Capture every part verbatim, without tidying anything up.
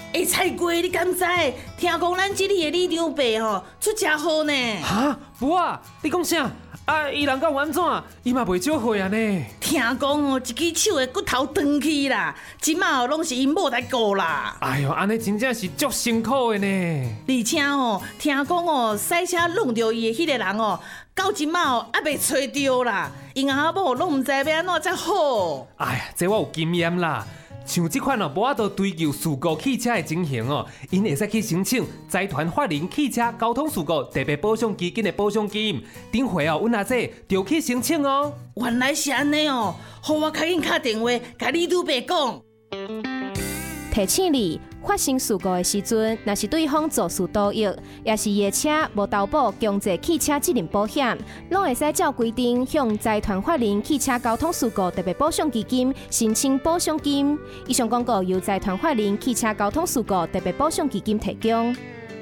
会菜龟，你敢知？听讲咱这里的李长伯吼出真好呢。 哈，无啊，你讲啥？啊，伊人敢有安怎？伊嘛袂少岁啊呢。 听讲哦，一只手的骨头断去啦，即马哦拢是因某来顾啦。 哎哟，安尼真正是足辛苦的呢。 而且哦，听讲哦，赛车弄着伊的迄个人哦，到即马哦还袂找着啦，因阿某拢毋知要安怎才好。 哎呀，这我有经验啦。像这款哦，无法度追究事故汽车的情形哦，因会使去申请财团法人汽车交通事故特别保障基金的保障金。顶回哦，阮阿姐就去申请哦。 原来是安尼哦，好，我赶紧打电话甲李主伯讲。 提醒你，发生事故的时阵，若是对方肇事逃逸，也是夜车无投保强制汽车责任保险，拢会使照规定向财团法人汽车交通事故特别保障基金申请保障金。以上广告由财团法人汽车交通事故特别保障基金提供。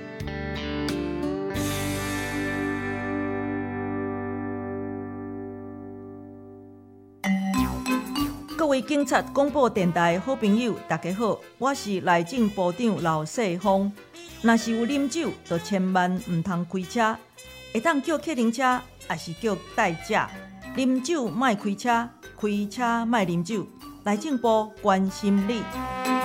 各位警察广播电台好朋友，大家好，我是内政部长刘世芳。若是有啉酒，就千万唔通开车，会当叫客人车，也是叫代驾。啉酒莫开车，开车莫啉酒。内政部关心你。